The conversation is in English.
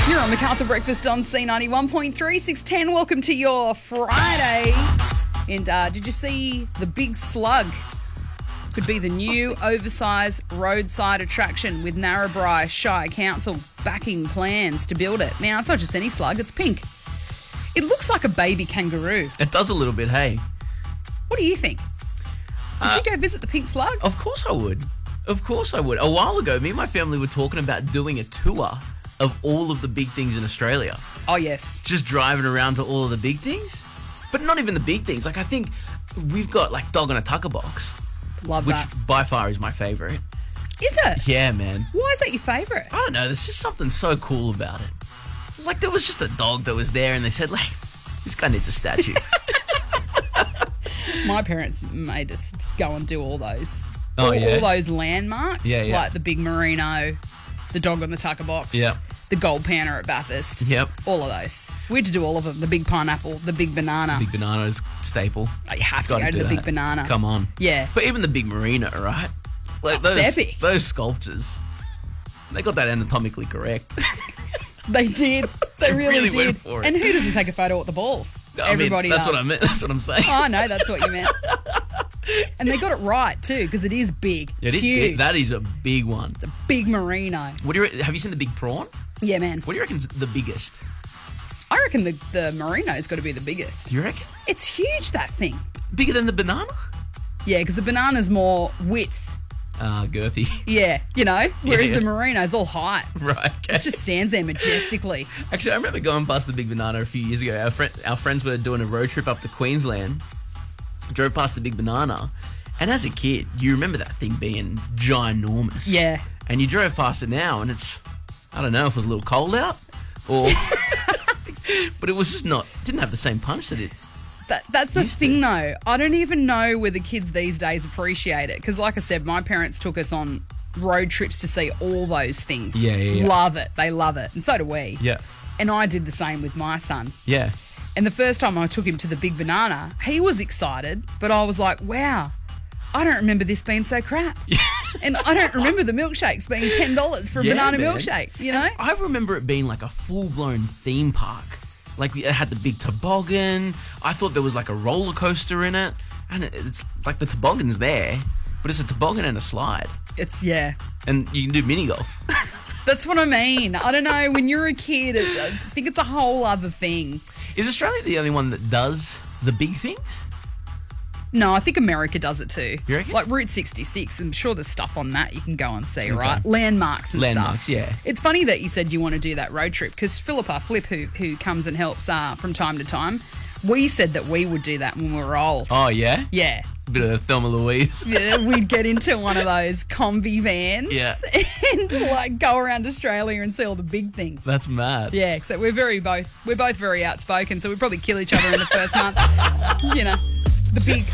You're on MacArthur Breakfast on C91.3, 610. Welcome to your Friday. And did you see the Big Slug? Could be the new oversized roadside attraction with Narrabri Shire Council backing plans to build it. Now, it's not just any slug, it's pink. It looks like a baby kangaroo. It does a little bit, hey. What do you think? Would you go visit the pink slug? Of course I would. Of course I would. A while ago, me and my family were talking about doing a tour of all of the big things in Australia. Oh, yes. Just driving around to all of the big things. But not even the big things. Like, I think we've got, like, Dog on a Tucker Box. Love which that. by far is my favourite. Is it? Yeah, man. Why is that your favourite? I don't know. There's just something so cool about it. Like, there was just a dog that was there and they said, like, this guy needs a statue. My parents made us go and do all those. Oh, yeah? All those landmarks. Yeah, yeah. Like the big merino, the Dog on the Tucker Box, Yeah. the Gold Panther at Bathurst. Yep. All of those. We had to do all of them. The big pineapple, the big banana. Big banana is staple. You have to Gotta go to do the big that. banana. Come on. Yeah. But even the big marina, right? Like It's epic. those sculptures, they got that anatomically correct. They did. They really, did. went for it. And who doesn't take a photo at the balls? Everybody that's does. what I meant. That's what I'm saying. Oh, I know that's what you meant. And they got it right too, because it is big. It It's is huge. big. That is a big one. It's a big merino. Have you seen the big prawn? Yeah, man. What do you reckon's the biggest? I reckon the merino's got to be the biggest. Do you reckon? It's huge, that thing. Bigger than the banana? Yeah, because the banana's more width. Girthy. Yeah, whereas Yeah. the merino's all height. Right. Okay. It just stands there majestically. Actually, I remember going past the big banana a few years ago. Our friends were doing a road trip up to Queensland. Drove past the big banana. And as a kid, you remember that thing being ginormous. Yeah. And you drove past it now and I don't know if it was a little cold out or... but it was just didn't have the same punch that it... That's the Used thing, to. though. I don't even know whether kids these days appreciate it. Because, like I said, my parents took us on road trips to see all those things. Yeah. Love it. They love it. And so do we. Yeah. And I did the same with my son. Yeah. And the first time I took him to the big banana, he was excited, but I was like, wow, I don't remember this being so crap. And I don't remember the milkshakes being $10 for a banana man. milkshake, And I remember it being like a full-blown theme park. Like, it had the big toboggan. I thought there was like a roller coaster in it. And it's like the toboggan's there, but it's a toboggan and a slide. Yeah. And you can do mini golf. That's what I mean. I don't know. When you're a kid, I think it's a whole other thing. Is Australia the only one that does the big things? No, I think America does it too. You reckon? Like Route 66, I'm sure there's stuff on that you can go and see, right? Landmarks and Landmarks, stuff. yeah. It's funny that you said you want to do that road trip because Philippa Flip, who comes and helps from time to time, we said that we would do that when we were old. Oh, yeah? Yeah. A bit of Thelma Louise. Yeah, we'd get into one of those combi vans and like go around Australia and see all the big things. That's mad. Yeah, so we're both very outspoken, so we'd probably kill each other in the first month. The big